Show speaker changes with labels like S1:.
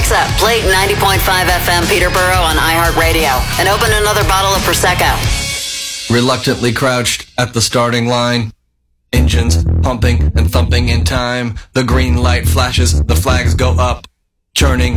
S1: Alexa, play 90.5 FM Peterborough on iHeartRadio and open another bottle of Prosecco.
S2: Reluctantly crouched at the starting line. Engines pumping and thumping in time. The green light flashes, the flags go up. Churning